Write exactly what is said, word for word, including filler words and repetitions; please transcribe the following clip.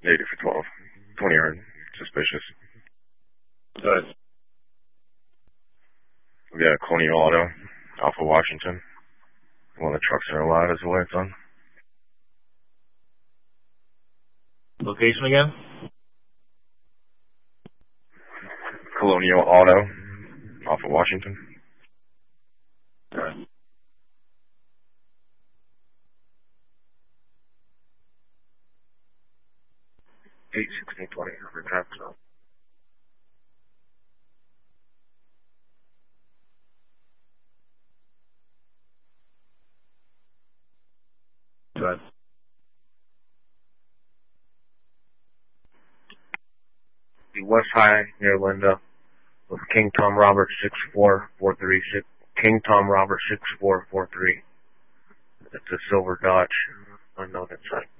eighty for twelve. twenty yard. Suspicious. Good. We got a Colonial Auto, Alpha Washington. One of the trucks are allowed is the way it's on. Location again? Colonial Auto, Alpha Washington. Good. eight sixteen twenty for traffic stop. Good. The West High near Linda with King Tom Robert six four four three six. King Tom Robert six four four three. It's a silver Dodge, unknown inside.